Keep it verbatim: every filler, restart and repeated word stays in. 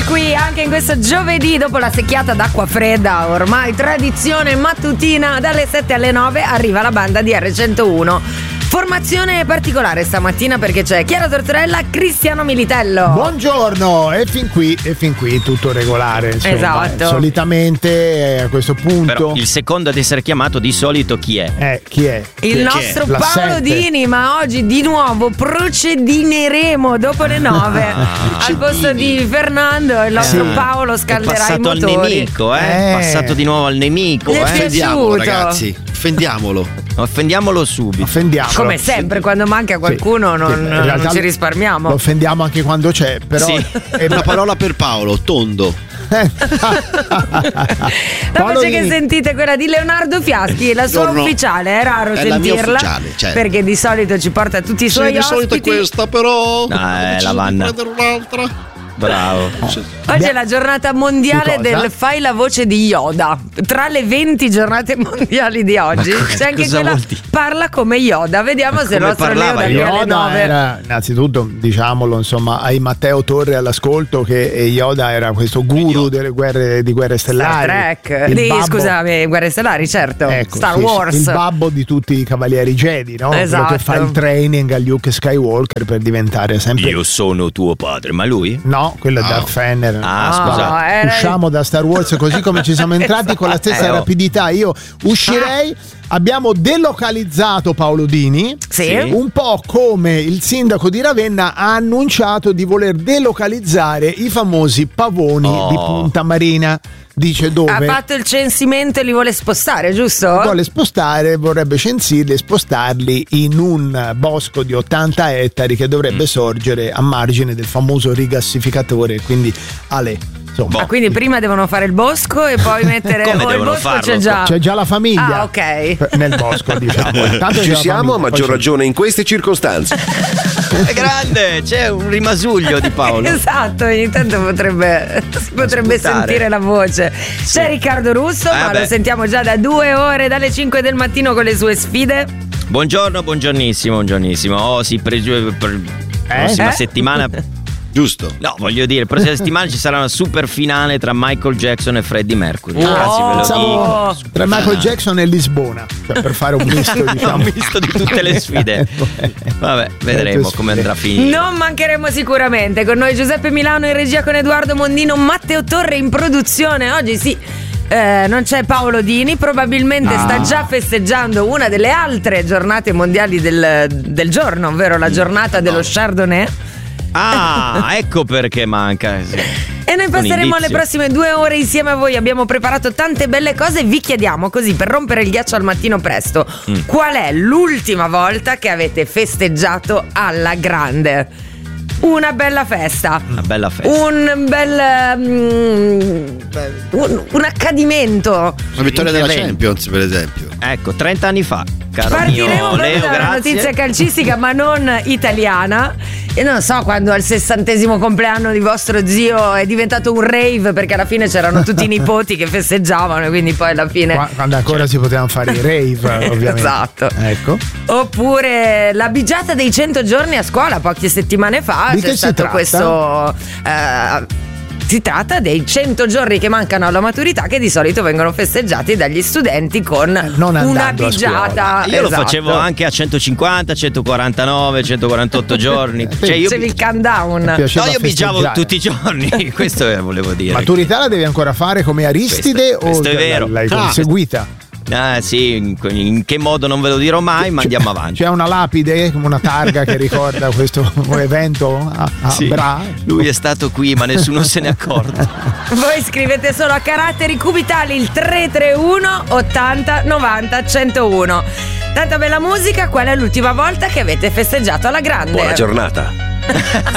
qui anche in questo giovedì dopo la secchiata d'acqua fredda, ormai tradizione mattutina, dalle sette alle nove arriva la banda di erre centouno. Formazione particolare stamattina perché c'è Chiara Tortorella, Cristiano Militello. Buongiorno, e fin qui, e fin qui tutto regolare. Insomma. Esatto. Solitamente eh, a questo punto. Però il secondo ad essere chiamato di solito chi è? Eh, chi è? Il chi nostro è? Paolo sette. Dini, ma oggi di nuovo procedineremo dopo le nove. Ah. Al posto di Fernando, il nostro Sì. Paolo scalderà è passato i al motori. nemico, eh? Eh. Passato di nuovo al nemico, Mi è eh? piaciuto. Offendiamolo, ragazzi, offendiamolo. Offendiamolo subito. Offendiamolo. Come sempre, quando manca qualcuno Sì, non, sì, in non realtà ci risparmiamo. Lo offendiamo anche quando c'è, però Sì. è Una parola per Paolo, tondo. La Paolo voce che Dini. sentite è quella di Leonardo Fiaschi, la sua Buongiorno. ufficiale, è raro È la mia sentirla ufficiale, certo. perché di solito ci porta tutti i Sì, suoi di solito è ospiti. questa, però. Ah, eh, ho deciso la di Vanna. prendere un'altra. Bravo. Oggi è la giornata mondiale Di cosa? del fai la voce di Yoda. Tra le venti giornate mondiali di oggi Ma c'è anche cosa quella vuol dire? parla come Yoda. Vediamo se il come nostro Leo parlava da qui alle Yoda nove. era, innanzitutto, diciamolo, insomma, ai Matteo Torre all'ascolto che Yoda era questo guru delle guerre di guerre Star stellari. Trek, Il di, babbo- scusami, Guerre Stellari, certo. Ecco, Star sì, sì, Wars. il babbo di tutti i cavalieri Jedi, no? Esatto. Quello che fa il training a Luke Skywalker per diventare sempre. Io sono tuo padre, ma lui? No, quello è No. Darth Vader. Ah, No, scusa. era- Usciamo da Star Wars così come ci siamo entrati con la stessa Eh, oh. rapidità. Io uscirei. Abbiamo delocalizzato Paolo Dini. Sì. Un po' come il sindaco di Ravenna ha annunciato di voler delocalizzare i famosi pavoni Oh. di Punta Marina. Dice dove? Ha fatto il censimento e li vuole spostare, giusto? Vuole spostare, vorrebbe censirli e spostarli in un bosco di ottanta ettari che dovrebbe Mm. sorgere a margine del famoso rigassificatore, quindi Ale. Insomma, Ah, quindi prima devono fare il bosco e poi mettere Come o il devono bosco farlo? c'è già. c'è già la famiglia. Ah, ok. Nel bosco, diciamo. Tanto c'è Ci la siamo, famiglia, a maggior poi c'è- ragione in queste circostanze. È grande, c'è un rimasuglio di Paolo. Esatto, ogni tanto potrebbe, si potrebbe Sputare. sentire la voce. C'è Riccardo Russo, Eh, ma beh. lo sentiamo già da due ore, dalle cinque del mattino con le sue sfide. Buongiorno, buongiornissimo, buongiornissimo. Oh, si pregiu- per prossima Eh? settimana. Giusto. No, voglio dire, prossima settimana ci sarà una super finale tra Michael Jackson e Freddie Mercury. Wow. Ragazzi, ve lo Pensavo dico. tra Michael Jackson e Lisbona, cioè per fare un misto, diciamo. Un misto di tutte le sfide. Vabbè, vedremo come andrà a finire. Non mancheremo sicuramente. Con noi Giuseppe Milano in regia, con Edoardo Mondino, Matteo Torre in produzione. Oggi sì. eh, non c'è Paolo Dini, probabilmente No. sta già festeggiando una delle altre giornate mondiali del, del giorno, ovvero la giornata dello Chardonnay. Ah, ecco perché manca. Sì. E noi Un passeremo le indizio. prossime due ore insieme a voi. Abbiamo preparato tante belle cose. Vi chiediamo, così per rompere il ghiaccio al mattino presto, Mm. qual è l'ultima volta che avete festeggiato alla grande? Una bella festa. Una bella festa. Un bel mm, un, un accadimento. La vittoria della Evento. Champions, per esempio. Ecco, trenta anni fa, caro Partiremo mio proprio Leo, da una grazie. notizia calcistica, ma non italiana. E non so quando al sessantesimo compleanno di vostro zio è diventato un rave, perché alla fine c'erano tutti i nipoti che festeggiavano, e quindi poi alla fine. Qua- Quando ancora si potevano fare i rave, ovviamente. Esatto. Ecco. Oppure la bigiata dei cento giorni a scuola poche settimane fa. Di C'è che si stato tratta? questo. eh, si tratta dei cento giorni che mancano alla maturità, che di solito vengono festeggiati dagli studenti con non una andando a bigiata. Io lo Esatto. facevo anche a centocinquanta, centoquarantanove, centoquarantotto giorni. Cioè io, Facevi il countdown. no, Piaceva io bigiavo festeggiare. tutti i giorni. Questo eh, volevo dire. Maturità la devi ancora fare come Aristide Questo- questo o è vero. l'hai Ah. conseguita? Ah, sì, in, in che modo non ve lo dirò mai, ma andiamo avanti. C'è una lapide, come una targa che ricorda questo evento a, a Sì, Bra? lui è stato qui, ma nessuno se ne è accorto. Voi scrivete solo a caratteri cubitali il tre tre uno ottanta novanta centouno. Tanta bella musica. Qual è l'ultima volta che avete festeggiato alla grande? Buona giornata.